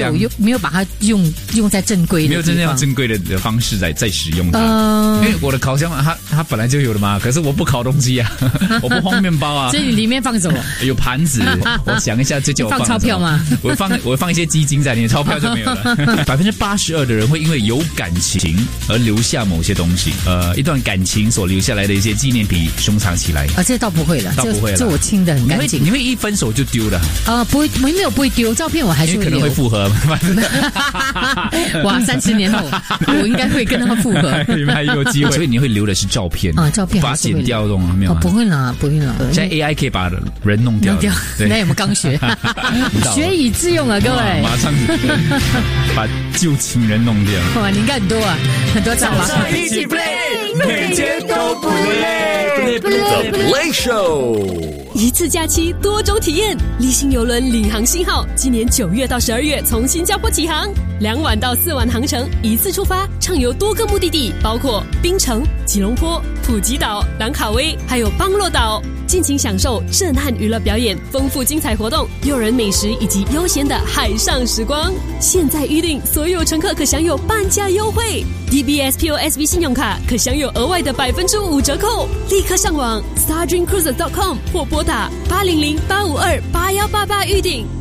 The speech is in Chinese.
没有把它用在正规的地方， 没有真正用正规的方式在使用它。因为我的烤箱它本来就有的嘛，可是我不烤东西啊，我不烘面包啊。 所以你里面放什么？ 有盘子，我想一下，最近我放钞票吗？ 我会放一些基金在里面，钞票就没有了。82%的人会因为有感情而留下某些东西，一段感情所留下来的一些纪念品收藏起来。 这倒不会了， 倒不会了， 这我清得很干净。 你会一分手就丢的？ 不会，没有不会丢，照片我还是会留。 可能会复合。 哇，30年后我应该会跟他复合， 你们还有机会。所以你会留的是照片照片把它剪掉动没有？ 不会啦。 现在 AI 可以把人弄掉。 那有没有刚学？学以致用啊，各位！ 马上把旧情人弄掉。 哇，你应该很多啊，很多早上一起 play， 每天都不累。The Play Show。 一次假期多种体验，立信邮轮领航信号今年9月到12月从新加坡起航，2晚到4晚航程，一次出发，畅游多个目的地，包括槟城、吉隆坡、普吉岛、兰卡威，还有邦洛岛。尽情享受震撼娱乐表演、丰富精彩活动、诱人美食以及悠闲的海上时光。现在预定，所有乘客可享有半价优惠。DBS POSB 信用卡可享有额外的5%折扣。立刻上网 stardreamcruises.com 或拨打800-852-8188预订。